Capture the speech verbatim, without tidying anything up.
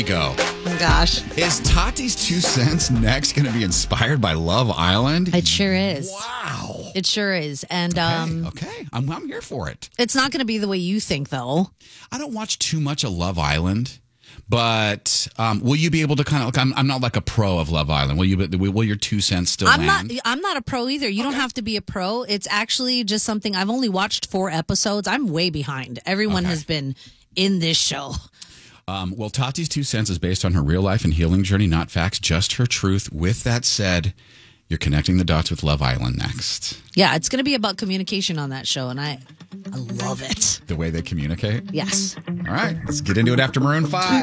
Go. Oh, gosh. Is Tati's two cents next going to be inspired by Love Island? It sure is. Wow. It sure is. And Okay, um, okay. I'm, I'm here for it. it's not going to be the way you think, though. I don't watch too much of Love Island, but um, will you be able to kind of? Like, I'm, I'm not like a pro of Love Island. Will you? Will your two cents still I'm land? not. I'm not a pro either. You don't have to be a pro. It's actually just something. I've only watched four episodes. I'm way behind. Everyone Okay. has been in this show. Um, well, Tati's two cents is based on her real life and healing journey, not facts, just her truth. With that said, you're connecting the dots with Love Island next. Yeah, it's going to be about communication on that show, and I, I love it. The way they communicate. Yes. All right, let's get into it after Maroon five.